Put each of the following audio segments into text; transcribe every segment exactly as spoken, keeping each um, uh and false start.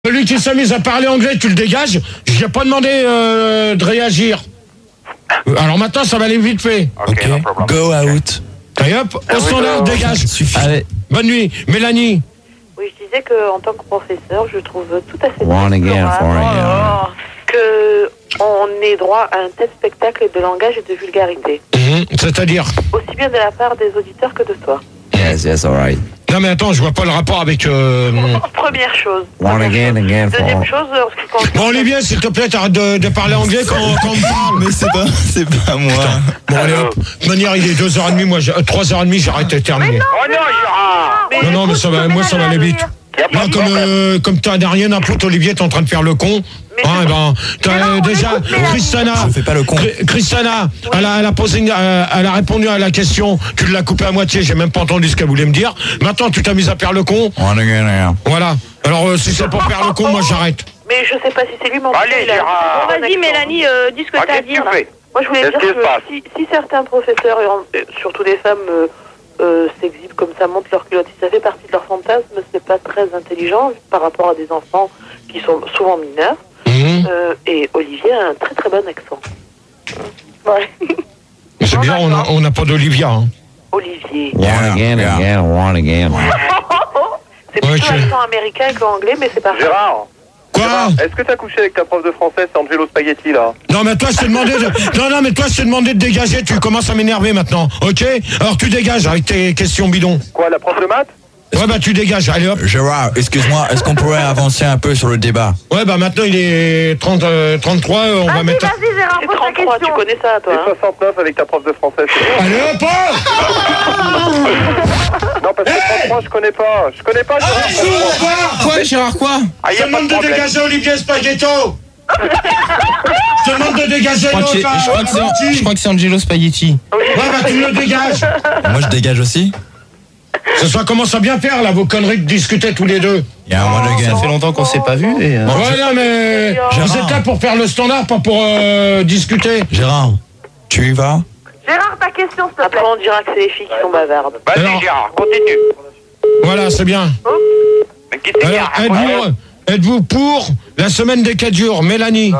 Celui qui s'amuse à parler anglais, tu le dégages. Je n'ai pas demandé euh, de réagir. Alors maintenant, ça va aller vite fait. Ok, no go out. Et hop, au standard, dégage. Suffit. Allez, bonne nuit. Mélanie. Oui, je disais qu'en tant que professeur, je trouve tout à fait One again, for again. qu'on ait droit à un tel spectacle de langage et de vulgarité. Mmh, c'est-à-dire Aussi bien de la part des auditeurs que de toi. Yes, yes, all right. Non mais attends, je vois pas le rapport avec... Euh... Première chose. One Première again, chose. again, for Deuxième all. chose, lorsqu'il concerne- Bon Olivier, s'il te plaît, t'arrêtes de, de parler anglais quand, quand on me parle. Mais c'est pas, c'est pas moi. Bon allez hop, de toute manière il est deux heures trente, moi j'ai- euh, trois heures trente, j'arrête de terminer. Oh non, Gérard! Mais Non, non, mais écoute, ça va, je moi mets ça la va aller main à vite. dire. Y a pas Là, de comme, problème. euh, comme t'as rien à foutre, Olivier, t'es en train de faire le con. Mais Hein, je- eh ben, t'as, Mais non, euh, on déjà, écoute Mélanie. Christiana, Je fais pas le con. Cri- Christiana, elle, a, elle, a posé une- euh, elle a répondu à la question, tu l'as coupé à moitié, j'ai même pas entendu ce qu'elle voulait me dire. Maintenant, tu t'amuses à faire le con. One again, again. Voilà. Alors, euh, si c'est pour faire le con, moi j'arrête. Mais je sais pas si c'est lui, mais en tout Allez, cas, il a- Gérard. Bon, Vas-y Mélanie, euh, dis ce que Ah, t'as à qu'est-ce que dire tu là. fais? Moi, je voulais Qu'est-ce dire qui se que passe si, si certains professeurs, et en- et surtout des femmes, euh, euh, s'exhibent comme ça, montent leur culotte, si ça fait partie de leur fantasme, c'est pas très intelligent par rapport à des enfants qui sont souvent mineurs. Mmh. Euh, et Olivier a un très très bon accent. Ouais. C'est bizarre, on a- on n'a pas d'Olivia. Hein. Olivier. One again, again, one again. C'est Ouais, plutôt tu- accent américain qu'anglais, mais c'est pas grave. Gérard, Quoi est-ce que t'as couché avec ta prof de français, c'est Angelo Spaghetti, là? Non mais toi je t'ai demandé de... Non non mais toi je t'ai demandé de dégager, tu commences à m'énerver maintenant, ok? Alors tu dégages avec tes questions bidons. Quoi, la prof de maths? Ouais bah tu dégages, allez hop. Gérard, excuse-moi, est-ce qu'on pourrait avancer un peu sur le débat? Ouais bah maintenant il est trente, euh, trente-trois, euh, on va Vas-y, mettre... vas-y Gérard, C'est pose ta trente-trois, tu question. connais ça, toi, Et hein? soixante-neuf avec ta prof de français, c'est bon? Allez hop hein. Non, parce que trente-trois, je connais pas. Je connais pas, Gérard. trente-trois. Quoi, Gérard, quoi? Ah, Je y te a pas demande de de problème. dégager Olivier Spaghetto. Je te demande de dégager Je crois que c'est- l'autre, je crois que c'est- là, je crois que c'est Angelo Spaghetti. Ouais bah tu le dégages. Moi, je dégage aussi. Ce soir commence à bien faire là, vos conneries de discuter tous les deux. Yeah, one again. Ça fait longtemps qu'on s'est pas vu et euh, Ouais non mais... Vous Gérard. êtes là pour faire le standard, pas pour euh, discuter. Gérard, tu y vas? Gérard, ta question s'il te plaît. Après, on dira que c'est les filles qui sont bavardes. Vas-y, Alors- Gérard, continue. Voilà c'est bien. Mais qu'est-ce qu'il y a? Alors, êtes-vous, êtes-vous pour la semaine des quatre jours, Mélanie?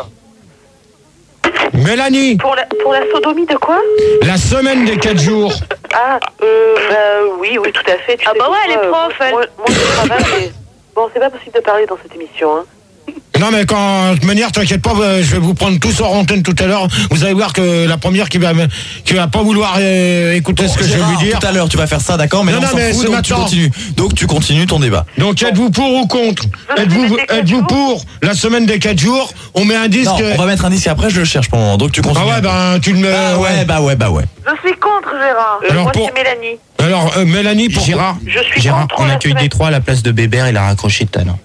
Mélanie, Pour la, pour la sodomie de quoi? la semaine des quatre jours. Ah, euh, bah, oui, oui, tout à fait. Tu Ah sais bah ouais, pourquoi, elle est euh, prof, elle. Moi, moi, je travaille, mais... Bon, c'est pas possible de parler dans cette émission, hein. Non mais quand, de toute manière, t'inquiète pas, euh, je vais vous prendre tous hors antenne tout à l'heure. Vous allez voir que la première qui va, me- qui va pas vouloir euh, écouter ce que je vais Gérard, lui dire. tout à l'heure, tu vas faire ça, d'accord? Mais Non, là, non, on s'en mais fout, c'est donc tu maintenant. continues. Donc, tu continues ton débat. Donc êtes-vous pour ou contre? La Êtes-vous, semaine des quatre êtes-vous jours pour la semaine des quatre jours? On met un disque. Non, on va mettre un disque après, je le cherche pour le moment. Donc, tu Ah continues. ouais, ben tu le mets. Bah ouais, bah ouais, bah ouais. Je suis contre Gérard. Euh, Alors, moi, pour- c'est Mélanie. Alors euh, Mélanie, pour Gérard, Je suis Gérard, contre on la accueille semaine. des trois à la place de Bébert, il a raccroché tout à l'heure.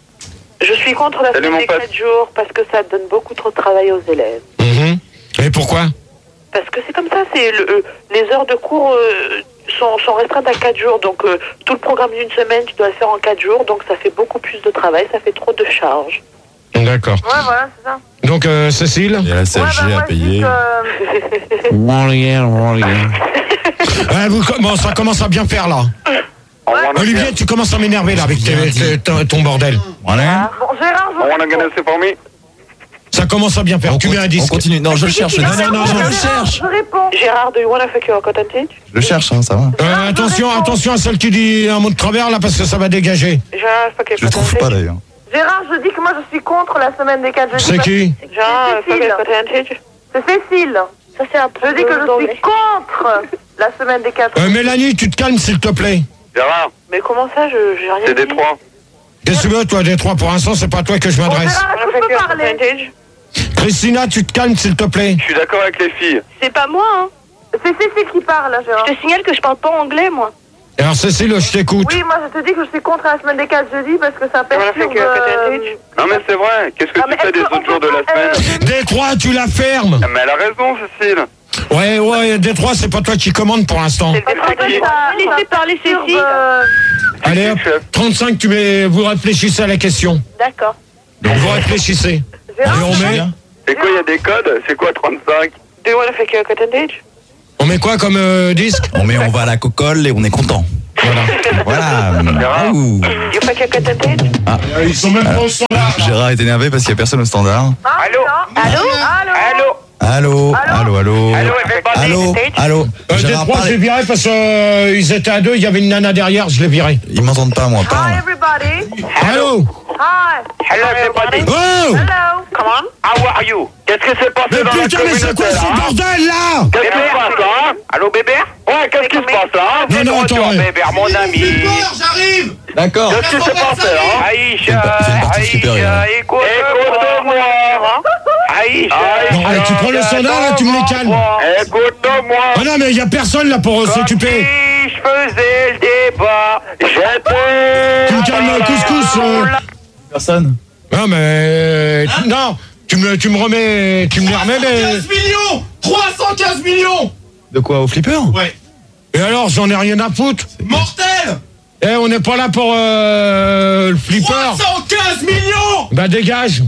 Je suis contre la Salut, semaine mon des pote. quatre jours parce que ça donne beaucoup trop de travail aux élèves. Mhm. Et pourquoi? Parce que c'est comme ça, c'est le, euh, les heures de cours euh, sont, sont restreintes à quatre jours. Donc, euh, tout le programme d'une semaine, tu dois le faire en quatre jours. Donc, ça fait beaucoup plus de travail, ça fait trop de charges. D'accord. Ouais, voilà, c'est ça. Donc euh, Cécile. Il y a la Ouais, C S G bah, moi, à je dis payer. que... One again, one again. Ouais, vous, bon, ça commence à bien faire là. On wanna Olivier, get- tu commences à m'énerver là avec tes- Bien dit. tes- ton, ton bordel. One again. Bon, Gérard, je on wanna get réponds. it for me? Ça commence à bien faire. On, Tu mets un on disque. continue. Non, je le cherche. Non, non, non, je le Gérard, cherche. Je réponds. Gérard, do you wanna fuck your cotton teach? Je le cherche, hein, ça va. Euh, attention, attention à celle qui dit un mot de travers là parce que ça va dégager. Gérard, fuck your Je le cotton trouve teach? pas d'ailleurs. Gérard, je dis que moi je suis contre la semaine des quatre jeudis. C'est qui? Gérard, C'est fuck your Cécile. cotton teach? C'est Cécile. Ça, c'est un Je dis que je suis contre la semaine des quatre. Euh, Mélanie, tu te calmes s'il te plaît. Gérard, Mais comment ça, je j'ai rien c'est dit. des trois. Qu'est-ce que tu veux toi des trois? Pour l'instant, c'est pas à toi que je Bon, m'adresse. Gérard, est-ce Wanna que je fuck peux your cotton parler? teach? Christina, tu te calmes s'il te plaît. Je suis d'accord avec les filles. C'est pas moi, hein. C'est Cécile qui parle, là, Gérard. Je te signale que je parle pas anglais, moi. Alors Cécile, je t'écoute. Oui, moi je te dis que je suis contre la semaine des quatre jeudis parce que ça Wanna perturbe... fuck your cotton euh, teach? Non, mais c'est vrai. Qu'est-ce que Ah, tu mais fais est-ce des qu'on autres jours peut de la pas, euh, semaine? Des trois, tu la fermes. Ah, mais elle a raison, Cécile. Ouais, ouais, des trois, c'est pas toi qui commande pour l'instant. C'est le Parce que défenseur. ça- Laissez ça parler perturbe, Cécile. euh, Allez hop, trente-cinq, tu mets, vous réfléchissez à la question. D'accord. Donc vous réfléchissez. Gérard, Et on met, C'est quoi, il y a des codes? C'est quoi, trente-cinq? Do you wanna fuck your cotton teach? on met quoi comme euh, disque? On met, on va à la cocolle et on est content. Voilà. Voilà. Ouh. You fuck your cut and taste? Ils sont même pas au standard. Gérard est énervé parce qu'il n'y a personne au standard. Allô? Allô? Allô? Allô. Allô, allô. Allô, everybody? Allô. Allô. Euh, des Gérard, trois, je parle. l'ai viré parce qu'ils étaient à deux, il y avait une nana derrière, je l'ai viré. Ils m'entendent pas, moi. Hi, Parle. everybody. Allô? Hi. Hello, everybody. Oh! Hello. Come on. How are you? Qu'est-ce qui s'est passé Mais dans la putain, mais c'est communauté, quoi là, ce hein? bordel là? Qu'est-ce qui se passe, là, hein? Allô, bébé? Ouais, qu'est-ce qui se passe, là, hein? Non, C'est non, de retour, attends, ouais. bébé, mon ami. j'arrive! D'accord. Qu'est-ce qui s'est passé, hein? Aïcha, C'est une partie flipper, Aïcha, hein. écoute-moi. Aïcha. Non, allez, tu prends le standard, là, tu me les calmes. Écoute-moi. Ah non, mais il y a personne là pour euh, s'occuper. Si je faisais le débat, j'étais... Tu me calmes, couscous. euh. Personne. Non, mais. euh, Non, tu me, tu me remets. Tu me les remets, mais. millions trois cent quinze millions. De quoi, au flipper? Ouais. Et alors, j'en ai rien à foutre. Mortel. Eh, on n'est pas là pour euh, le flipper. trois cent quinze millions. Bah, dégage.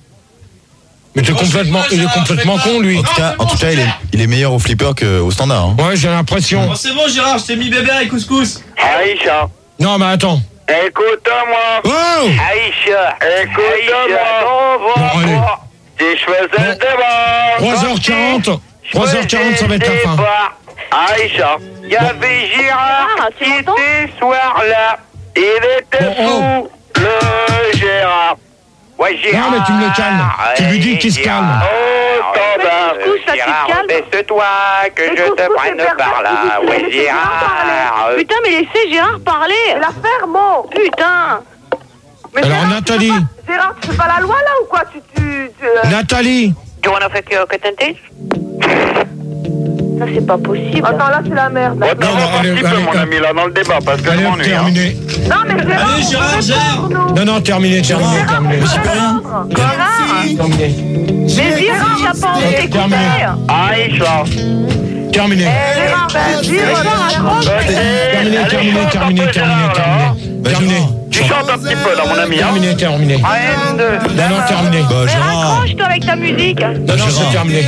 Mais t'es Moi, je complètement, fais pas, il est Gérard, complètement je fais con, pas. lui. En tout cas, c'est en bon, tout cas je il, est, sais. il est meilleur au flipper qu'au standard. Hein. Ouais, j'ai l'impression. Oh, c'est bon, Gérard, je t'ai mis bébé et couscous. Aïcha, Non, mais attends. écoute-moi. Oh! Aïcha, écoute-moi. Bon, allez. Si je faisais le débat. trois heures quarante. trois heures quarante, ça va être la fin. Aïcha, il y avait Gérard Ah, tu qui m'entends? était ce soir-là. Il était Bon, oh. fou, le Gérard. Ouais, Gérard. Non, mais tu me le calmes. Tu lui dis qu'il se calme. Oh, standard. Mais couscous, là, tu te Gérard, calmes. baisse-toi, que Mais je couscous, te c'est prenne pervers, par là. s'il vous plaît, Ouais, laissez Gérard Gérard. euh, Putain, mais laissez Gérard parler. C'est la ferme, oh. Putain. Mais Alors, Gérard, tu Nathalie. fais pas- Gérard, tu fais pas la loi là ou quoi? Tu, tu, tu euh, Nathalie. You wanna fuck your cut and taste? Ça, c'est pas possible. Attends, là c'est la merde. Là. Attends, Non, non, un allez, petit peu, allez, mon allez. ami, là, dans le débat, parce que je Allez, hop, m'ennuie. hein. terminé. Non mais Gérard, Allez, on Gérard, peut gère. répondre, nous. Non, non, terminé, terminé, terminé. Gérard, j'y peux rien. Gérard. Terminé. Mais Gérard, t'as pas envie d'écouter. Terminé. Aïcha. Terminé. Gérard, ben dis, raccroche. Terminé, terminé, terminé, terminé, terminé. Terminé. Tu chantes un petit peu, là, mon ami. Hein. Terminé, terminé. Un, deux. Non, non, terminé. Bah, Mais Gérard. raccroche-toi avec ta musique. Non, non, c'est terminé.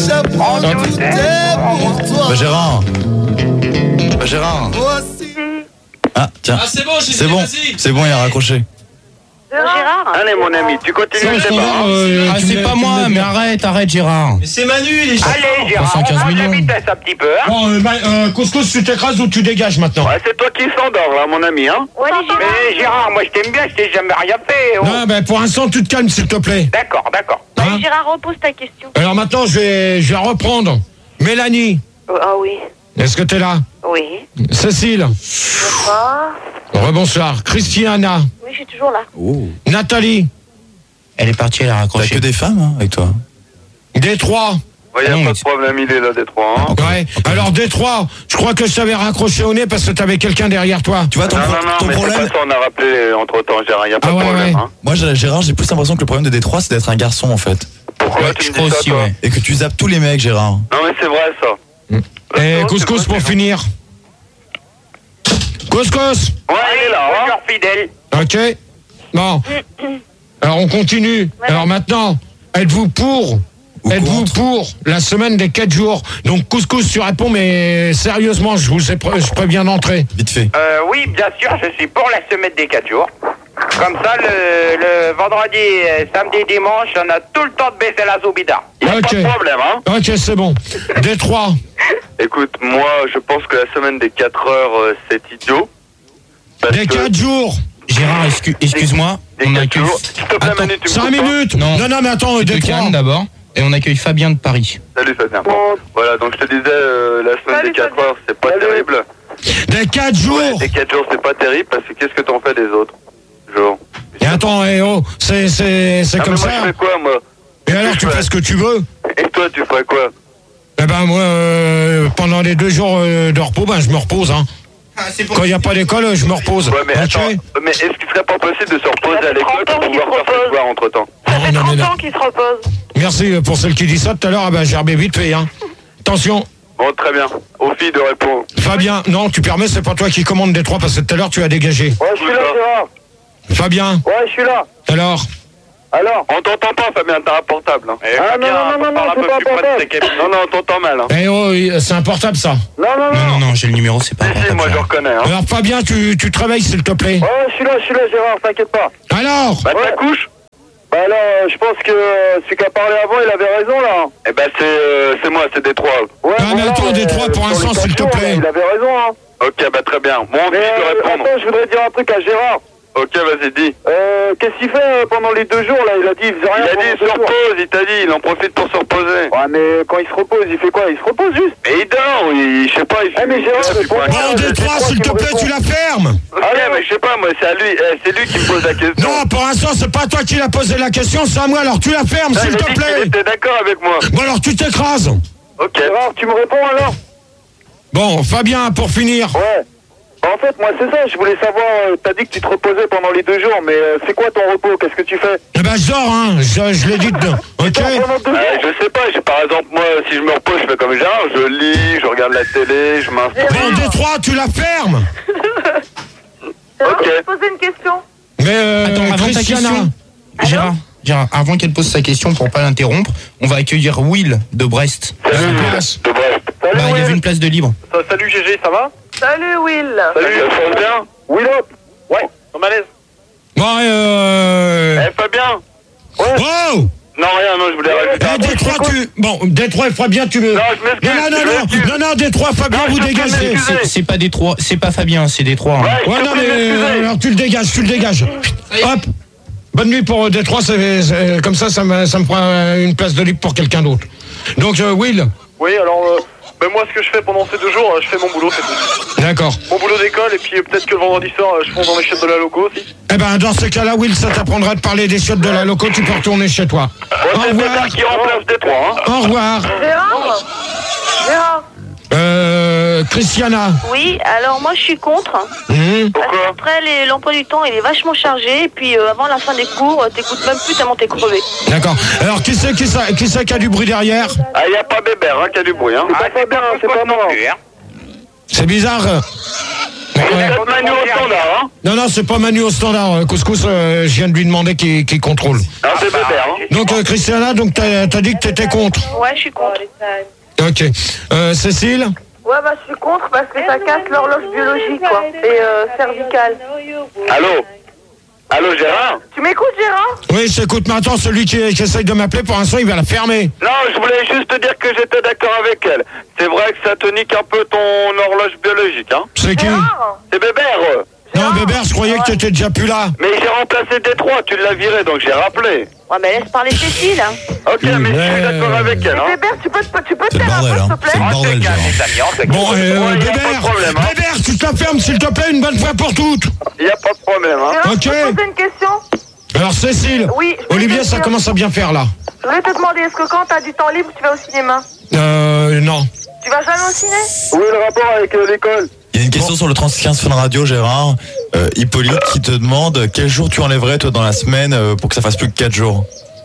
Bah, Gérard. Bah, Gérard. Ah, tiens. Ah, c'est bon, j'ai C'est dit, bon. vas-y. C'est bon, il a raccroché. Gérard. Allez, mon ami, tu continues C'est le au débat. standard, hein. euh, Ah, tu me c'est l'as- pas tu me moi, l'as- mais arrête, arrête, Gérard. Mais c'est Manu, il est Allez, Gérard, trois cent on quinze prend de la millions. vitesse un petit peu. Hein. Bon, euh, bah, euh, couscous, tu t'écrases ou tu dégages maintenant? Ouais, c'est toi qui s'endors, là, mon ami. Hein. Ouais, les Gérard. Mais Gérard, moi, je t'aime bien, je t'ai jamais rien fait. Oh. Non, ben pour l'instant, tu te calmes, s'il te plaît. D'accord, d'accord. Hein? Gérard, repose ta question. Alors maintenant, je vais, je vais reprendre. Mélanie, Ah oui. est-ce que t'es là? Oui. Cécile, Ah, rebonsoir. Christiana, Oui, je suis toujours là. Oh. Nathalie, Elle est partie, elle a T'as raccroché. que des femmes hein, avec toi. Détroit. Ouais, y Ah a non, pas mais de problème, il est là, Détroit. Hein. Ouais. Alors Détroit, je crois que je t'avais raccroché au nez parce que t'avais quelqu'un derrière toi. Tu vois, ton, Non, pro- non, non, ton mais problème. c'est pas ça, on a rappelé entre temps, Gérard, y a pas Ah de ouais, problème. ouais. Hein. Moi, j'ai- Gérard, j'ai plus l'impression que le problème de Détroit, c'est d'être un garçon en fait. Pourquoi Ouais, tu je me crois dis ça, aussi, toi ouais. Et que tu zappes tous les mecs, Gérard. Non, mais c'est vrai, ça. Et Non, couscous c'est pour vrai, c'est finir. Couscous. Ouais, il est là, hein. Fidèle. Ok. Bon. Alors on continue. Alors maintenant, êtes-vous pour Ou Êtes-vous contre. pour la semaine des quatre jours? Donc couscous, tu réponds, mais sérieusement, je vous ai pré- je préviens d'entrer. Vite fait. Euh, oui, bien sûr, je suis pour la semaine des quatre jours. Comme ça, le, le vendredi, euh, samedi, dimanche, on a tout le temps de baisser la zoubida. Y a Ok. pas de problème, hein. Ok, c'est bon. Détroit. Écoute, moi, je pense que la semaine des quatre heures, euh, c'est idiot. Parce Des que- quatre jours. Gérard, excu- excuse-moi, Des on quatre accueille. jours. S'il te plaît, Attends, Manu, tu me Cinq coupes pas. minutes. Non. non, non, mais attends, Tu te Détroit. calmes d'abord, et on accueille Fabien de Paris. Salut, Fabien. Bon, voilà, donc je te disais, euh, la semaine Salut, des quatre Fabien. heures, c'est pas Salut. terrible. Des quatre jours. Les quatre jours, c'est pas terrible parce que qu'est-ce que t'en fais des autres jours? Et attends, eh oh, c'est c'est c'est Ah, comme mais moi, ça. je fais quoi, moi? Et alors, tu je fais fais ce que tu veux. Et toi, tu ferais quoi? Eh ben moi, euh, pendant les deux jours euh, de repos, ben je me repose. Hein. Quand il n'y a pas d'école, je me repose. Ouais, mais Ok. attends, mais est-ce qu'il serait pas possible de se reposer à l'école pour pouvoir faire ce soir entre temps? Ça fait Non, non, mais trente non. ans qu'il se repose. Merci pour celle qui dit ça tout à l'heure. Ah ben, j'ai rebé vite fait. Hein. Attention, Bon, très bien. Aux filles de répondre. Fabien. Non, tu permets, c'est pas toi qui commande des trois parce que tout à l'heure tu as dégagé. Ouais, je suis là, Gérard. Fabien, Ouais, je suis là. alors, Alors on t'entend pas, Fabien, t'as un portable. Hein. Ah non, non, non, non, c'est pas un portable. Non, non, on t'entend mal. Hein. Eh oh, c'est un portable ça. Non, non, Non, non. non, non, j'ai le numéro, c'est pas un Si, si, portable, moi je Gérard. reconnais. Hein. Alors Fabien, tu, tu te réveilles s'il te plaît. Ouais, je suis là, je suis là, Gérard, t'inquiète pas. Alors Bah, Ouais. ta couche. Bah là, euh, je pense que euh, celui qui a parlé avant, il avait raison, là. Eh ben, c'est euh, c'est moi, c'est Détroit. Ouais, Ah, mais attends, Détroit, pour sur l'instant, les s'il te quatre plaît. jours, là, il avait raison, hein. Ok, bah très bien. Moi, Mais envie de euh, répondre. attends, je voudrais dire un truc à Gérard. Ok, vas-y, dis. Euh, qu'est-ce qu'il fait euh, pendant les deux jours, là? Il a dit, il faisait rien Il a pendant dit, il deux se jours. repose, il t'a dit, il en profite pour se reposer. Ouais, mais quand il se repose, il fait quoi? Il se repose juste. Et il dort, il, je sais pas, il Eh, mais Gérard, il mais prend un pourquoi- Bon, café. Détroit, s'il te plaît, tu la fermes. Ok, mais je sais pas, moi, c'est à lui, eh, c'est lui qui me pose la question. Non, pour l'instant, c'est pas toi qui l'as posé la question, c'est à moi, alors tu la fermes, Ah, s'il il a te dit qu'il plaît. était d'accord avec moi. Bon, alors tu t'écrases. Ok. Gérard, tu me réponds alors? Bon, Fabien, pour finir. Ouais. Bah, en fait, moi, c'est ça, je voulais savoir, euh, t'as dit que tu te reposais pendant les deux jours, mais euh, c'est quoi ton repos? Qu'est-ce que tu fais? Eh ben, je dors, hein, je, je l'ai dit. de- Ok. Pendant deux Euh, jours? je sais pas, je- par exemple, moi, si je me repose, je fais comme Gérard, je lis, je regarde la télé, je m'instruis. Bon, Détroit, tu la fermes. Gérard, Ok. je vais te poser une question. Mais euh, Attends, avant ta Christiana. question, Gérard, Gérard, avant qu'elle pose sa question, pour pas l'interrompre, on va accueillir Will de Brest. Salut, Salut. de Brest. Salut, Bah, il y Will. avait une place de libre. Salut G G, ça va? Salut Will. Salut, ça se passe bien? Will up. Ouais, on malaise. Bon, euh... Eh, Fabien? Oh. Non, rien, non, je voulais rajouter un Eh, truc. Détroit, tu... Bon, Détroit, Fabien, tu me... Non, je m'excuse. Non, non, non, je non, m'excuse. non, non, Détroit, Fabien, Non, vous je peux dégagez. m'excuser. C'est- C'est pas Détroit, c'est pas Fabien, c'est Détroit. hein. Ouais, je Ouais, te non, prie mais de m'excuser. euh, alors tu le dégages, tu le dégages. Hop. Bonne nuit pour euh, Détroit, c'est, c'est- comme ça, ça me, ça me fera euh, une place de libre pour quelqu'un d'autre. Donc, euh, Will, Oui, alors, euh, ben moi, ce que je fais pendant ces deux jours, euh, je fais mon boulot, c'est tout. d'accord. Mon boulot d'école, et puis euh, peut-être que le vendredi soir, euh, je fonce dans les chaînes de la loco aussi. Eh ben, dans ce cas-là, Will, ça t'apprendra de parler des chiottes de la loco, tu peux retourner chez toi. Au C'est revoir. ça qui remplace Détroit, hein. Au revoir. Gérard Gérard Euh, Christiana. Oui, alors moi je suis contre. Hum, Parce Pourquoi? qu'après, les- l'emploi du temps, il est vachement chargé. Et puis euh, avant la fin des cours, euh, t'écoutes même plus tellement t'es crevé. D'accord. Alors, qui c'est qui, ça- qui, c'est qui a du bruit derrière? Ah, y a pas Bébert, hein, qui a du bruit, hein. Ah, c'est bien, c'est pas moi. C'est bizarre. C'est peut-être Manu au standard, hein. Non, non, c'est pas Manu au standard. Euh, Couscous, euh, je viens de lui demander qui, qui contrôle. Ah, c'est Bébert, hein. Donc, euh, Christiana, donc t'as, t'as dit que t'étais contre. Ouais, je suis contre. Ok. Euh, Cécile? Ouais, bah je suis contre parce que ça casse l'horloge biologique, quoi. Et euh, cervicale. Allô? Allô, Gérard? Tu m'écoutes, Gérard? Oui, je t'écoute maintenant. Celui qui, qui essaye de m'appeler, pour l'instant, il va la fermer. Non, je voulais juste te dire que j'étais d'accord avec elle. C'est vrai que ça te nique un peu ton horloge biologique, hein. C'est qui? Gérard C'est Bébert. euh. Non, Bébert, je croyais que t'étais déjà plus là. Mais j'ai remplacé Détroit, tu l'as viré, donc j'ai rappelé. Ouais, mais laisse parler Cécile. Hein. Ok, mais je suis Ouais. d'accord avec elle, hein. Bébert, tu peux, te- tu peux te C'est le taire un peu, bordel, s'il te hein. plaît? C'est le bordel, Gérard. Bon, euh, Ouais, y a pas de Bébert, problème, hein. Bébert, tu te la fermes, s'il te plaît, une bonne fois pour toutes. Il n'y a pas de problème, hein. Gérard, Ok. je peux te poser une question? Alors, Cécile, Oui, je vais Olivier, te ça dire. commence à bien faire, là. Je voulais te demander, est-ce que quand t'as du temps libre, tu vas au cinéma? Euh, non. Tu vas jamais au ciné? Où est le rapport avec euh, l'école? Il y a une question sur le trente quinze Fun Radio, Gérard. Euh, Hippolyte qui te demande quel jour tu enlèverais toi dans la semaine euh, pour que ça fasse plus que quatre jours.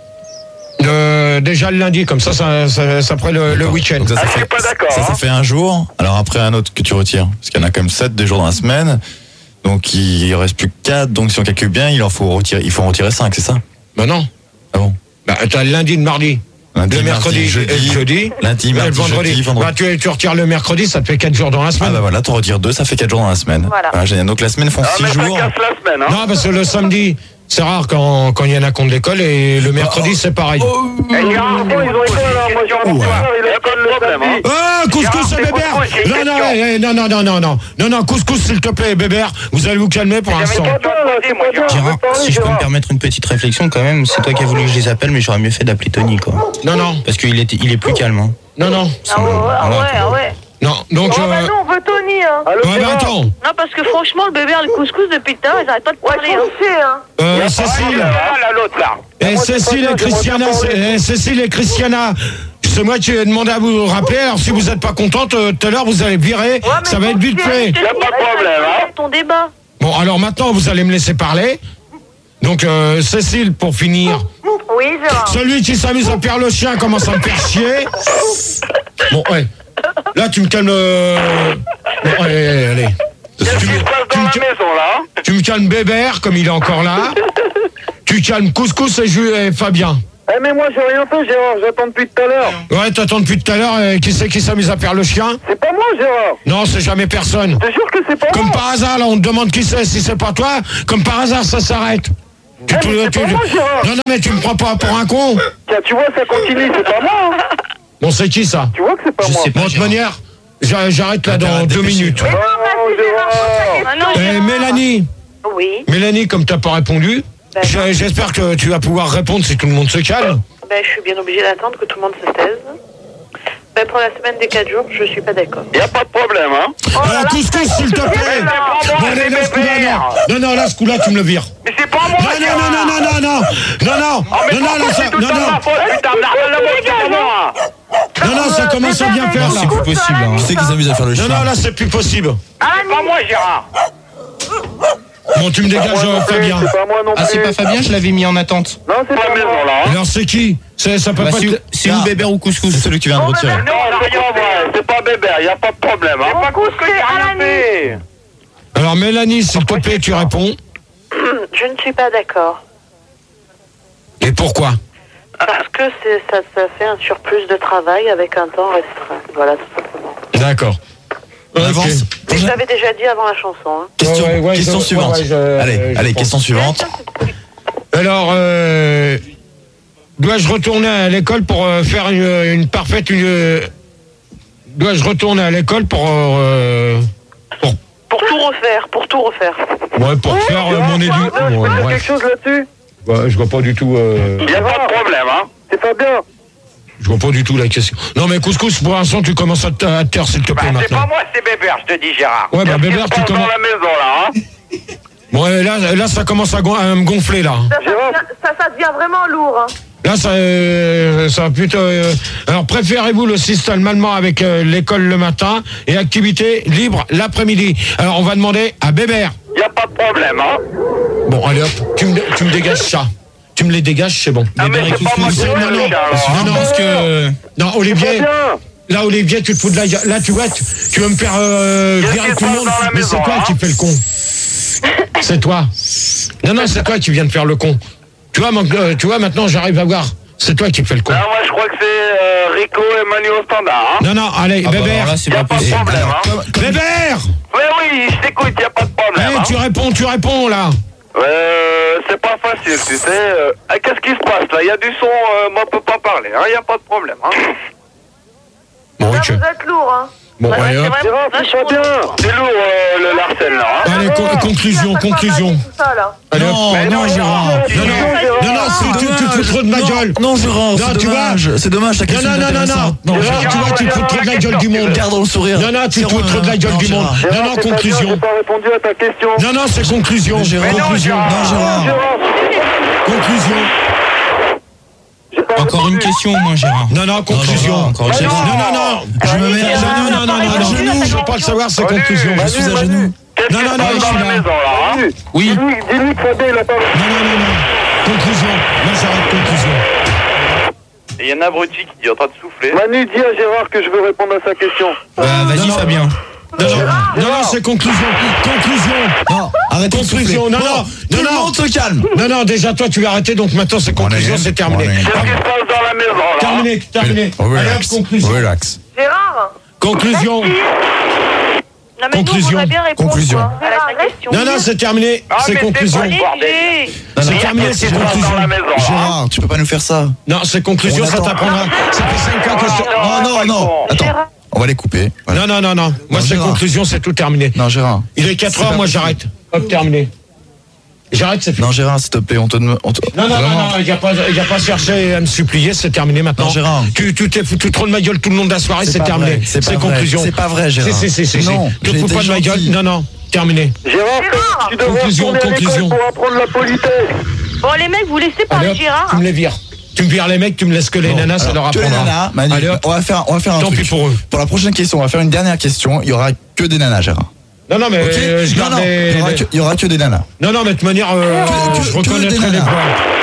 Euh, déjà le lundi, comme ça, ça, ça, ça ferait le, le week-end. Donc ça, ça Ah, je suis fait, pas d'accord, ça, ça hein. fait un jour. Alors après un autre que tu retires. Parce qu'il y en a quand même sept des jours dans la semaine. Donc il reste plus que quatre. Donc si on calcule bien, il en faut retirer, il faut en retirer cinq, c'est ça? Bah non. Ah bon? Bah, t'as le lundi, le mardi. Lundi, le mercredi, mardi, jeudi, et le jeudi. lundi, Ouais, mardi, le vendredi. jeudi, vendredi. Bah, tu, tu retires le mercredi, ça te fait quatre jours dans la Ah semaine. bah voilà, t'en retires deux, ça fait quatre jours dans la semaine. Voilà. génial. Donc la semaine font Ah, six mais ça jours. casse la semaine, hein. Non, parce que le samedi, c'est rare quand quand il y en a contre l'école, et le mercredi, c'est pareil. Eh, Gérard, Bon, ils ont école, alors moi j'ai un Ouais. frère, il Y a a pas de problème, hein. Ah, couscous Gérard, et c'est Bébert. couscous, j'ai une Non, non, question. eh, non, non, non, non, non, non, non, couscous, s'il te plaît, Bébert, vous allez vous calmer pour J'avais l'instant. pas Toi, là, c'est pas toi, Gérard, je vais parler, si je peux me Gérard. permettre une petite réflexion quand même, c'est toi qui as voulu que je les appelle, mais j'aurais mieux fait d'appeler Tony, quoi. Non, non, Parce qu'il est, il est plus calme. Hein. non, non, Ah ouais, ah ouais, ah ouais. non, donc, Oh, bah euh, nous, on veut Tony, hein. Allô, ouais, bah, Gérard? attends, Non, parce que franchement, le bébé, le couscous, depuis tout à l'heure, ils arrêtent pas de Ouais, parler. Hein. faut chier, hein. euh, Ah, Cécile, là, l'autre, là. et moi, c'est Cécile pas et bien, Christiana, j'aimerais bien c'est- eh, Cécile et Christiana, c'est moi qui ai demandé à vous rappeler, alors si vous n'êtes pas contente, euh, tout à l'heure, vous allez virer, Ouais, mais ça va faut être vite chier, fait. je te Y a dis, pas de bah, problème, hein. Ton débat. Bon, alors maintenant, vous allez me laisser parler. Donc, euh, Cécile, pour finir, Oui, Gérard. celui qui s'amuse à faire le chien commence à me faire chier. Bon, ouais. Là, tu me calmes. euh, Bon, allez, allez, allez. Qu'est-ce qui se passe dans la tu me- maison, là, hein? Tu me calmes Bébert, comme il est encore là. Tu Tu calmes Couscous et, Ju- et Fabien. Eh mais moi j'ai rien fait Gérard, j'attends depuis tout à l'heure. Ouais, t'attends depuis tout à l'heure. Et qui c'est qui s'amuse à faire le chien? C'est pas moi Gérard. Non, c'est jamais personne. Je te jure que c'est pas Comme moi. par hasard, là, on te demande qui c'est. Si c'est pas toi, comme par hasard, ça s'arrête. Tu, Eh, tu- mais c'est tu- pas moi, Gérard. non, non, mais tu me prends pas pour un con. Tiens, tu vois ça continue, c'est pas moi. Hein. Bon, c'est qui ça? Tu vois que c'est pas Je moi. sais pas. Bon, de toute manière, j'a- j'arrête là dans Intérêt deux dépêché. minutes. Oh, Gérard. Ah non, Eh, Gérard. Mélanie, Oui. Mélanie, comme t'as pas répondu, Ben, j'a- j'espère que tu vas pouvoir répondre si tout le monde se calme. Ben, je suis bien obligée d'attendre que tout le monde se taise. Ben, pour la semaine des quatre jours, je suis pas d'accord. Y a pas de problème, hein. Alors, Couscous, s'il te plaît. Bon, allez, là, ce coup-là, non. Non, non, là, ce coup-là, tu me le vires. Mais c'est pas moi, Non, non, non, non, non, non, non, non, non, Oh, mais non, non, pourquoi là, ça, c'est tout le non, temps non, ma faute, putain, merde, la faute, c'est pas moi. non, non, ça commence à bien faire, Non, là. c'est plus possible. Hein. Qui c'est qui s'amuse à faire le Non, chien? non, là, c'est plus possible. C'est pas moi, Gérard. Bon, tu me Pas dégages, moi non euh, plus, Fabien. C'est pas moi non Ah, c'est plus. pas Fabien, je l'avais mis en attente. Non, c'est Pas pas la maison, moi. là, hein. Alors, c'est qui? C'est- Ça peut Bah, pas c'est être... c'est ou Bébert ou Couscous. C'est celui qui vient de retirer. Non, on a rien fait. C'est pas Bébert, y a pas de problème, C'est hein. pas cool que j'ai rien fait. Alors, Mélanie, s'il te plaît, tu réponds. Je ne suis pas d'accord. Et pourquoi? Parce que c'est, ça, ça fait un surplus de travail avec un temps restreint. Voilà, tout simplement. D'accord. On Ok. avance. Mais je l'avais déjà dit avant la chanson. Hein. Question, Ouais, ouais, question je- suivante. ouais, ouais, je- allez, je allez, pense. question suivante. Alors, euh, dois-je retourner à l'école pour euh, faire une, une parfaite... Une, euh, dois-je retourner à l'école pour... euh, pour Pour tout refaire, pour tout refaire. ouais, pour faire euh, mon édu... Je peux Ouais, dire bref. quelque chose là-dessus. Ouais, je vois pas du tout... euh, Y a pas de problème, hein. C'est pas bien. je vois pas du tout la question. Non, mais Couscous, pour l'instant, tu commences à te à te taire, s'il te Bah, plaît, c'est pas maintenant. moi, c'est Bébert, je te dis, Gérard. Ouais, bah, Qu'est-ce qui Bébert, se tu passe dans commences... la maison, là, hein. Bon, et là, là, ça commence à, gon- à me gonfler, là. Ça, ça, devient- ça, ça devient vraiment lourd. Hein. Là, ça, euh, ça va plutôt... euh, alors, préférez-vous le système allemand avec euh, l'école le matin et activité libre l'après-midi? Alors, on va demander à Bébert. Y a pas de problème, hein. Bon, allez hop, tu me, tu me dégages ça. Tu me les dégages, c'est bon. Ah, mais Bébert et c'est pas moi qui Couscous. Non, fais non, le non. chien, alors, hein. Non, non, Parce que. Non, Olivier, Bien. là, Olivier, tu te fous de la gueule. Là, tu vois, tu, tu veux me faire euh, Qu'est-ce virer qui se tout le passe monde. dans la Mais maison, c'est toi hein qui fais le con. C'est toi. Non, non, c'est toi qui viens de faire le con. Tu vois, mon- euh, tu vois maintenant, j'arrive à voir. C'est toi qui fais le con. Là, moi, je crois que c'est euh, Rico et Manu au standard, hein. Non, non, allez, Ah bah, Bébert. alors là, c'est Y a pas pas de possible. problème, hein. Bébert. Oui, oui, je t'écoute, y a pas de Eh, problème, hein. tu réponds, tu réponds, là. Euh, c'est pas facile, tu sais. Euh, ah, qu'est-ce qui se passe, là? Y a du son, euh, moi, je peux pas parler, hein. Y a pas de problème, hein. Bon, Là, ok. vous êtes lourd. Hein. Bon, Ouais, allez, c'est hop. vrai, Gérard, c'est vachement pas bien. C'est lourd, euh, le Larsen, là, hein. Allez, con- conclusion, conclusion. Tout ça, là. Allez, hop. Non, Mais non, non, Gérard. Non, non, non, non, c'est- tu, tu te fous trop de ma Non, gueule. Non, Gérard, Non, c'est tu dommage. C'est dommage, ta Non, question non, est non, non, non. intéressante. Non, Gérard, tu vois, tu te fous trop de la gueule du monde. Garde le sourire. Non, non, tu te C'est fous trop de la gueule non, du monde. Gérard. Non, Gérard, non, c'est pas bien, conclusion. j'ai pas répondu à ta question. Non, non, c'est conclusion. Gérard. Conclusion. Non, Gérard. Gérard, Conclusion. j'ai pas Encore une répondu. question, moi, Gérard. Non, non, conclusion. Gérard, encore une Non, question. non, non. Je me mets Non, non, non, non, non, non. Je veux pas le savoir, c'est conclusion. Je suis à genoux. Qu'est-ce Non, qui non, se non, passe je dans suis la là. maison, là, hein? Oui. Dis-lui dis-lui que Fabien, il a pas répondu. Non, non, non, non. Conclusion. Là, j'arrête conclusion. Et y a un abruti qui est en train de souffler. Manu, dis à Gérard que je veux répondre à sa question. Bah, vas-y, Non, non. Fabien. Non, non, non, non, c'est conclusion. Conclusion. Non, arrêtez de souffler. Conclusion. Non, Bon, non, tout non, le non. monde se calme. Non, non, déjà, toi, tu l'as arrêté, donc maintenant, c'est conclusion, c'est terminé. Qu'est-ce qui se passe dans la maison, là, hein? Terminé, terminé. Allez, hop, conclusion. Relax. Gérard. Conclusion. Non, mais Conclusion. nous, on a bien répondu Conclusion. quoi, à la question. Non, non, c'est terminé. Ah, C'est mais conclusion. c'est pas bordel. C'est non, terminé, Qu'est-ce qui c'est se passe dans conclusion. la maison, hein? Gérard, tu peux pas nous faire ça. Non, c'est conclusion, On ça attend. t'apprendra. Ça fait cinq fois que je te... Non, non, non. Attends, Gérard. on va les couper. Voilà. Non, non, non, non. Moi, Non, c'est Gérard. conclusion, c'est tout terminé. Non, Gérard. Il est quatre C'est heures, pas moi, possible. j'arrête. Hop, terminé. J'arrête, c'est fini. Non, Gérard, s'il te plaît, on te demande. on te- Non, non, non, Vraiment. non, il n'y a, pas- il y a pas cherché à me supplier, c'est terminé maintenant. Non, Gérard. Tu tu t'es foutu trop de ma gueule tout le long de la soirée, c'est pas terminé. vrai, C'est pas vrai. conclusion. C'est pas vrai, Gérard. Si, si, si, si. Non, Te j'ai fous été pas de ma gueule. gentil. Non, non, terminé. Gérard, tu devrais Conclusion, retourner à conclusion. l'école pour apprendre la politesse. Bon, les mecs, vous laissez Allez, parler hop, Gérard. tu me les vires. Tu me vires les mecs, tu me laisses que les Bon, nanas, ça alors, leur que les apprendra. nanas, Manu, Allez, hop. on va faire, on va faire un Tant truc. pis pour eux. Pour la prochaine question, on va faire une dernière question. Il y aura que des nanas, Gérard. Non, non, mais Ok euh, je Non, garde non, les... il y aura les- que- il y aura que des nanas. Non, non, mais de toute manière, euh, Que- que- je que reconnaîtrai des les nanas.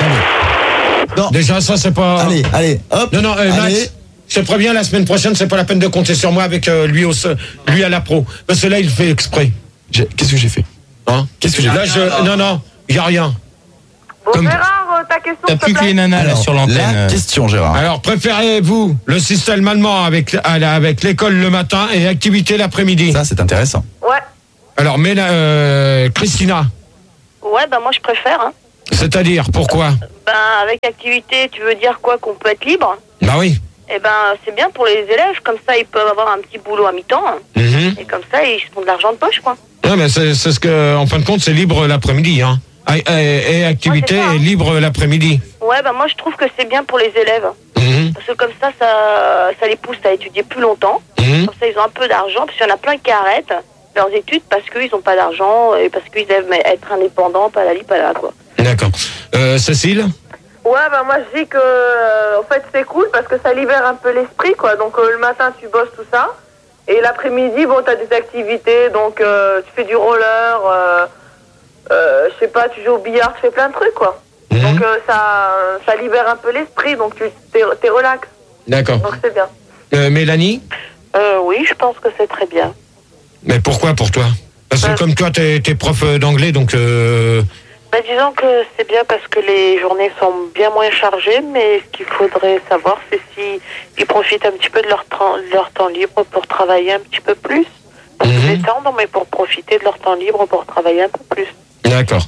voix. Non. Déjà, ça, c'est pas... Allez, allez, hop. Non, non, euh, allez. Max, je te préviens, la semaine prochaine, c'est pas la peine de compter sur moi avec euh, lui, au, lui à la pro. Parce que là, il fait exprès. J'ai- Qu'est-ce que j'ai fait Hein Qu'est-ce que j'ai Là, fait je... Non, non, il n'y a rien. Bon, Comme- Gérard, ta question. T'as s'il te plus que plaît. les nanas là Alors, sur l'antenne. La question, Gérard. Alors, préférez-vous le système allemand avec, avec l'école le matin et activité l'après-midi? Ça, c'est intéressant. Ouais. Alors, mais, euh, Christina, Ouais, bah moi je préfère. Hein. c'est-à-dire, pourquoi? Ben avec activité, tu veux dire quoi? Qu'on peut être libre? Bah oui. Eh ben c'est bien pour les élèves, comme ça ils peuvent avoir un petit boulot à mi-temps. Mhm. Et comme ça ils se font de l'argent de poche, quoi. Ouais, mais c'est c'est ce que, en fin de compte, c'est libre l'après-midi, hein. Et, et- et activité Ouais, c'est ça, hein. est libre l'après-midi. Ouais, bah moi je trouve que c'est bien pour les élèves. Mhm. Parce que comme ça, ça, ça les pousse à étudier plus longtemps. Mhm. Comme ça, ils ont un peu d'argent. Parce qu'il y en a plein qui arrêtent leurs études parce qu'ils n'ont pas d'argent et parce qu'ils aiment être indépendants, pas la li, pas là, quoi. D'accord. Euh, Cécile? Ouais, bah moi je dis que euh, en fait c'est cool parce que ça libère un peu l'esprit, quoi. Donc euh, le matin tu bosses tout ça et l'après-midi bon t'as des activités, donc euh, tu fais du roller, euh, euh, je sais pas, tu joues au billard, tu fais plein de trucs, quoi. Mhm. Donc euh, ça ça libère un peu l'esprit, donc tu t'es, t'es relax, D'accord. donc c'est bien. Euh, Mélanie? Euh, oui, je pense que c'est très bien. Mais pourquoi pour toi? Parce que Euh. comme toi, t'es t'es prof d'anglais, donc... Euh... Bah, disons que c'est bien parce que les journées sont bien moins chargées, mais ce qu'il faudrait savoir, c'est si ils profitent un petit peu de leur, temps- de leur temps libre pour travailler un petit peu plus. Pour se Mhm. détendre, mais pour profiter de leur temps libre pour travailler un peu plus. D'accord.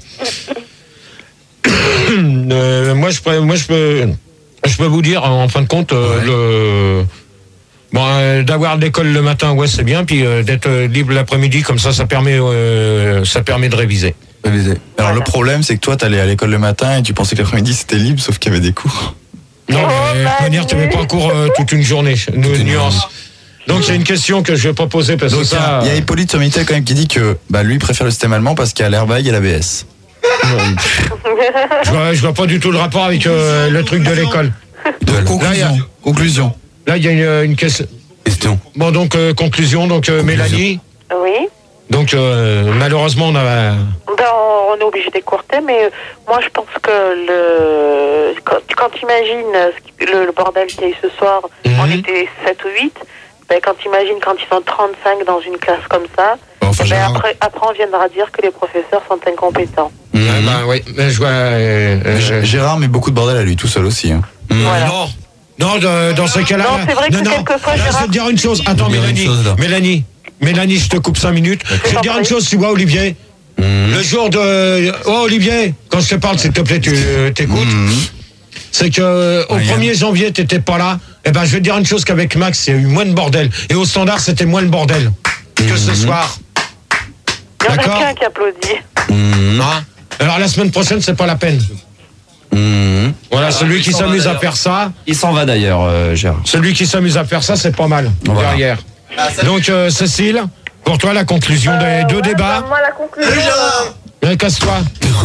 Euh, moi, je peux, moi, je peux, je peux vous dire, en fin de compte, euh, le, bon, euh, d'avoir l'école le matin, ouais, c'est bien, puis euh, d'être euh, libre l'après-midi, comme ça, ça permet, euh, ça permet de réviser. Révisé. Alors, Voilà. le problème, c'est que toi, t'allais à l'école le matin et tu pensais que l'après-midi, c'était libre, sauf qu'il y avait des cours. Non, Oh, mais de toute manière, tu n'avais pas en cours euh, toute une journée. Nu- une nuance. Donc, c'est une question que je vais pas poser parce Donc, que il y a- ça. il y a Hippolyte sur Minitel quand même qui dit que bah, lui préfère le système allemand parce qu'il y a l'airbag et l'A B S. Je vois, je vois pas du tout le rapport avec euh, le truc de l'école. Là, il y a- Conclusion. Là, il y a une, une question. Question. Bon, donc, euh, conclusion. Donc, euh, Mélanie. Oui. Donc, euh, malheureusement, on a. Ben, on est obligé d'écourter, mais euh, moi je pense que le quand, quand tu imagines euh, ce qui- le, le bordel qu'il y a eu ce soir, Mhm. on était sept ou huit, ben, quand tu imagines quand ils sont trente-cinq dans une classe comme ça, Bon, enfin, ben, Gérard, après, après on viendra dire que les professeurs sont incompétents. Mhm. Ah, bah, oui, mais je vois. euh, euh, G- Gérard met beaucoup de bordel à lui tout seul aussi. hein. Voilà. Non, non, de- dans ce cas-là. Non, c'est vrai que non, non. quelquefois, Là, je vais Gérard- te dire une chose. Attends, Je vais te dire une Mélanie. chose, là. Mélanie. Mélanie, je te coupe cinq minutes. Je vais te dire une chose, tu vois, Olivier. Mhm. Le jour de. Oh, Olivier, quand je te parle, s'il te plaît, tu euh, t'écoutes. Mhm. C'est que euh, au Rien. premier janvier, t'étais pas là. Eh ben, je vais te dire une chose qu'avec Max, il y a eu moins de bordel. Et au standard, c'était moins de bordel que ce soir. Il y en a D'accord. qu'un qui applaudit. Mhm. Hein. Alors la semaine prochaine, c'est pas la peine. Mhm. Voilà, celui qui s'amuse à faire ça, Il s'en va d'ailleurs, euh, Gérard. celui qui s'amuse à faire ça, c'est pas mal Voilà. derrière. Donc euh, Cécile, pour toi la conclusion des deux ouais, débats. bah, moi la conclusion. euh, Eh, Casse-toi.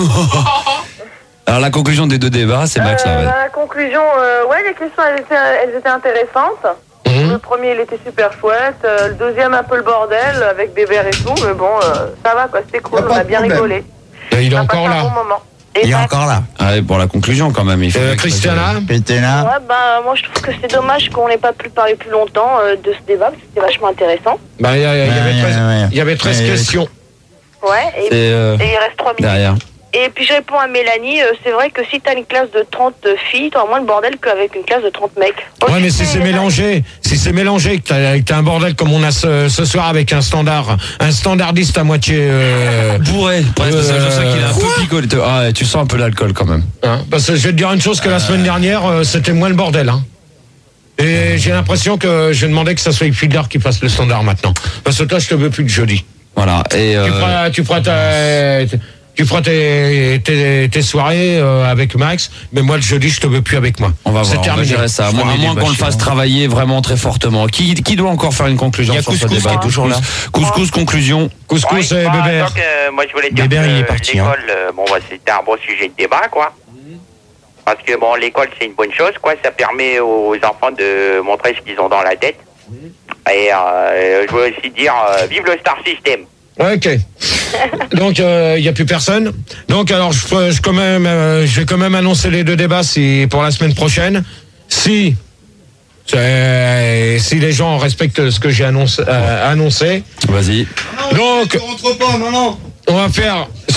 Alors la conclusion des deux débats, c'est Max Euh, là. ouais. bah, la conclusion, euh, ouais, les questions, elles étaient, elles étaient intéressantes. Mhm. Le premier, il était super chouette. Euh, le deuxième, un peu le bordel, avec des verres et tout. Mais bon, euh, ça va, quoi. C'était cool. Y a On pas a de bien problème. rigolé. Et il est On a encore passé un bon là. moment. Et Il est Max, encore là. Ah ouais, pour la conclusion quand même. Il faut Euh, que- Christiana. Christina. Ouais, bah moi je trouve que c'est dommage qu'on n'ait pas pu parler plus longtemps euh, de ce débat, parce que c'était vachement intéressant. Bah, il y, a- il y avait Ouais, treize, ouais, ouais. il y avait treize Ouais, ouais. questions. Ouais, et, C'est euh, et il reste trois minutes. derrière. Et puis je réponds à Mélanie, euh, c'est vrai que si t'as une classe de trente filles, t'auras moins de bordel qu'avec une classe de trente mecs. Ouais, mais si c'est mélangé, si c'est mélangé, que t'as, que t'as un bordel comme on a ce, ce soir avec un standard, un standardiste à moitié. Euh, Bourré. Presque, Euh, c'est ça qu'il est un peu picolé. Ah, ouais, tu sens un peu l'alcool quand même. hein, parce que je vais te dire une chose que la semaine dernière, euh, c'était moins le bordel. Hein. Et j'ai l'impression que je demandais que ça soit Fiedler qui fasse le standard maintenant. Parce que toi, je te veux plus de jeudi. Voilà. Et Tu euh, feras, tu feras ta- tu feras tes, tes, tes soirées euh, avec Max, mais moi le jeudi je te veux plus avec moi. on va C'est voir, on va terminé. gérer ça. À Je moins, prends à les moins qu'on le débats fasse chiants. travailler vraiment très fortement. Qui, qui doit encore faire une conclusion Il y a sur ce Couscous débat qui est toujours là. Couscous, conclusion. Couscous Oui, et bah, Bébert. donc, euh, moi, je voulais dire Bébert, que il est parti, hein. l'école, euh, bon, bah, c'était un bon sujet de débat, quoi. Parce que, bon, l'école, c'est une bonne chose, quoi. Ça permet aux enfants de montrer ce qu'ils ont dans la tête. Et euh, je veux aussi dire, euh, vive le Star System. Ok. Donc il euh, n'y a plus personne. Donc alors je, je quand même euh, je vais quand même annoncer les deux débats si pour la semaine prochaine. Si c'est- si les gens respectent ce que j'ai annoncé, euh, annoncé. Vas-y. Donc rentre pas, non, non. on va faire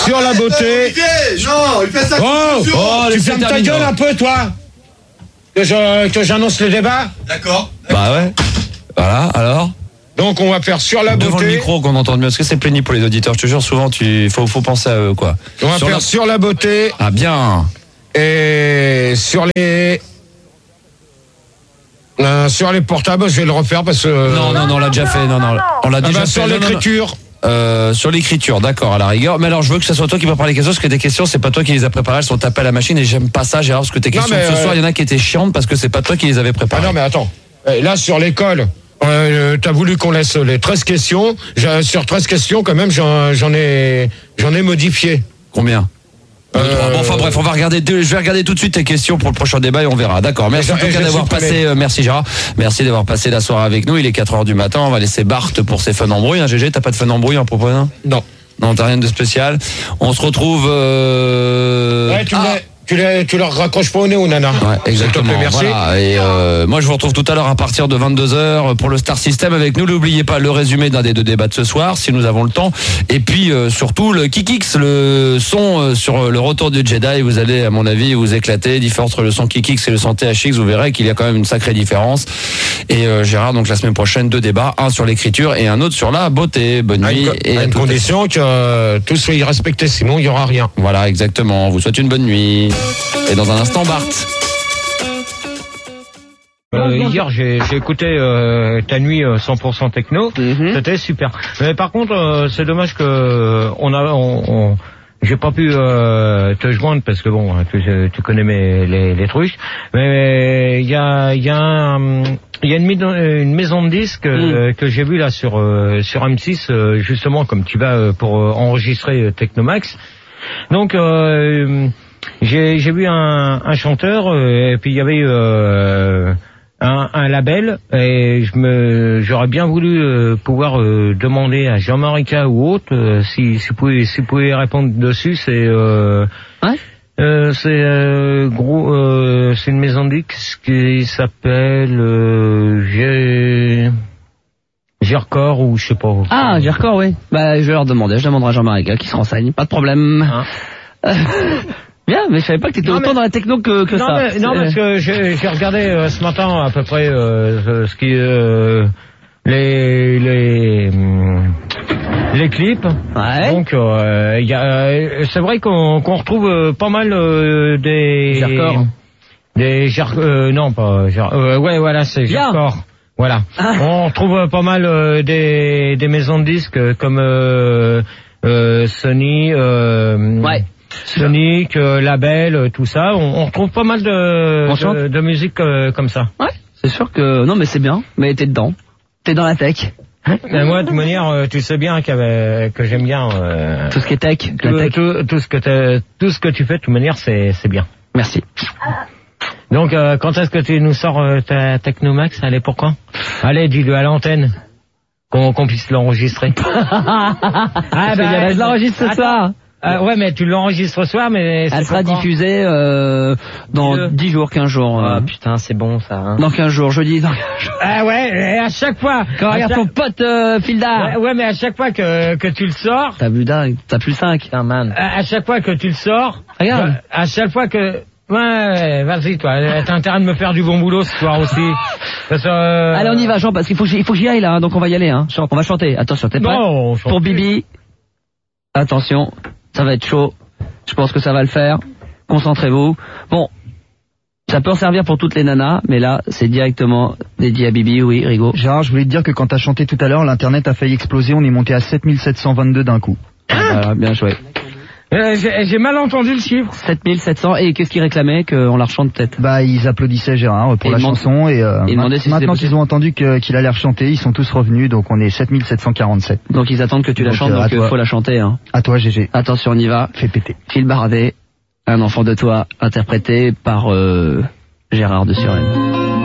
sur la beauté. Non, il fait ça. Oh, Oh, tu laissez fermes ta terminer. gueule un peu, toi. Que je, que j'annonce le débat. D'accord. Bah ouais. Voilà, alors Donc, on va faire sur la devant le beauté. micro qu'on entende mieux, parce que c'est pénible pour les auditeurs. Je te jure, souvent, tu faut, faut penser à eux, quoi. On va Sur faire la- sur la beauté Ah bien. et sur les. Euh, sur les portables, je vais le refaire parce que. Non, non, non, on l'a déjà fait. Non, non, on l'a Ah déjà bah, fait. sur Non, non, non. l'écriture. Euh, sur l'écriture, d'accord, à la rigueur. Mais alors, je veux que ce soit toi qui prépares les questions, parce que tes questions, c'est pas toi qui les as préparées, elles sont tapées à la machine, et j'aime pas ça, Gérard, parce que tes Non, questions mais, de ce euh, soir, il y en a qui étaient chiantes parce que c'est pas toi qui les avais Ah préparées. non, mais attends. Euh, Là, sur l'école, euh, t'as voulu qu'on laisse les treize questions. J'ai- Sur treize questions, quand même, j'en j'en ai, j'en ai modifié. Combien Deux, Euh, trois. Bon, enfin bref, on va regarder. deux- Je vais regarder tout de suite tes questions pour le prochain débat et on verra. D'accord. Merci Et en je- tout et cas je d'avoir supprimé. passé. euh, merci Gérard. Merci d'avoir passé la soirée avec nous. Il est quatre heures du matin. On va laisser Bart pour ses fun embrouilles. Hein, G G, t'as pas de fun embrouille en proposant? Non. Non, t'as rien de spécial. On se retrouve. Euh... Ouais, tu, ah. les- tu, les- tu leur raccroches pas au nez, ou nana. Ouais, S'il te exactement. plaît, merci. Voilà. Et euh, moi, je vous retrouve tout à l'heure à partir de vingt-deux heures pour le Star System avec nous. N'oubliez pas le résumé d'un des deux débats de ce soir, si nous avons le temps. Et puis euh, surtout le Kikix, le son euh, sur le retour du Jedi. Vous allez, à mon avis, vous éclater. Différence entre le son Kikix et le son T H X. Vous verrez qu'il y a quand même une sacrée différence. Et euh, Gérard, donc la semaine prochaine, deux débats, un sur l'écriture et un autre sur la beauté. Bonne À nuit une, co- et à à une toutes. condition que euh, tout soit respecté, sinon il y aura rien. Voilà, exactement. On vous souhaite une bonne nuit. Et dans un instant, Bart. Euh, hier, j'ai j'ai écouté euh, ta nuit euh, cent pour cent techno. C'était super. Mais par contre, euh, c'est dommage que euh, on a, on, on- j'ai pas pu euh, te joindre parce que bon, tu, tu connais mes les, les trucs. Mais il y a, il y a, un, il y a une, maison- une maison de disques euh, que j'ai vue là sur euh, sur M six, euh, justement comme tu vas euh, pour euh, enregistrer euh, Technomax. Donc euh, j'ai j'ai vu un, un chanteur euh, et puis il y avait euh, un, un label et je me j'aurais bien voulu euh, pouvoir euh, demander à Jean-Marie K ou autre euh, si si vous pouvez si vous pouvez répondre dessus. C'est euh, Ouais. euh, c'est euh, gros euh, c'est une maison de disques qui s'appelle euh, G G-Record ou je sais pas. Ah, j'ai record, oui. Bah, je vais leur demander, je demanderai à Jean-Marie qui se renseigne, pas de problème. Hein. Euh, Bien, mais je savais pas que t'étais Non, autant mais- dans la techno que, que non, ça. mais- non, C'est- parce que j'ai j'ai regardé euh, ce matin à peu près euh, ce qui euh, les les hum, les clips. Ouais. Donc euh, il y a euh, c'est vrai qu'on qu'on retrouve euh, pas mal euh, des J'ai-record. des Ger- euh, non pas Ger- euh, ouais voilà c'est Bien. Ger-record. Voilà. Ah. On retrouve euh, pas mal euh, des des maisons de disques euh, comme euh, euh, Sony euh, Ouais. Sonic, euh, label, euh, tout ça, on, on retrouve pas mal de, On chante de, de musique euh, comme ça. Ouais, c'est sûr que... Non, mais c'est bien, mais t'es dedans. T'es dans la tech. Mais moi, de toute manière, euh, tu sais bien qu'avec- que j'aime bien euh, Tout ce qui est tech, tout, la tech. tout, tout ce que t'as- tout ce que tu fais. De toute manière, c'est c'est bien. Merci. Donc, euh, quand est-ce que tu nous sors euh, ta Technomax? Allez, pourquoi? Allez, dis-le à l'antenne qu'on qu'on puisse l'enregistrer. Ah, bah, je l'enregistre ce attends. soir. Euh, ouais, mais tu l'enregistres ce soir, mais c'est Elle sera pour quand? diffusée euh, dans Dis-le. dix jours, quinze jours. Ah euh, putain, c'est bon ça. Hein. Dans quinze jours, jeudi. Dans quinze jours. Ah ouais, et à chaque fois. Quand à regarde chaque- ton pote euh, Filda. Ouais, ouais, mais à chaque fois que, que tu le sors, T'as vu dingue, t'as plus cinq. à, à chaque fois que tu le sors, Regarde. bah, à chaque fois que... Ouais, vas-y toi, t'as intérêt de me faire du bon boulot ce soir aussi. Parce que, euh, Allez, on y va, Jean, parce qu'il faut que j'y- il faut que j'y aille là, hein, donc on va y aller. Hein. Chante, on va chanter. Attention, t'es prêt? Non, on chante Pour plus. Bibi, attention, ça va être chaud. Je pense que ça va le faire. Concentrez-vous. Bon, ça peut en servir pour toutes les nanas, mais là, c'est directement dédié à Bibi. Oui, Rigo. Gérard, je voulais te dire que quand t'as chanté tout à l'heure, l'internet a failli exploser, on est monté à sept mille sept cent vingt-deux d'un coup. Voilà, bien joué. Euh, J'ai j'ai mal entendu le chiffre. sept mille sept cents. Et qu'est-ce qu'ils réclamaient? Qu'on la rechante peut-être? Bah, ils applaudissaient Gérard pour Et la ils demandent- chanson et euh, ils demandaient si c'était maintenant possible. qu'ils ont entendu que- qu'il allait rechanter, ils sont tous revenus, donc on est sept mille sept cent quarante-sept. Donc ils attendent que tu la Donc, chantes, euh, à donc il toi. faut la chanter. Hein. À toi, G G. Attention, on y va. Fais péter. Phil Bardet, un enfant de toi, interprété par euh, Gérard de Suresnes.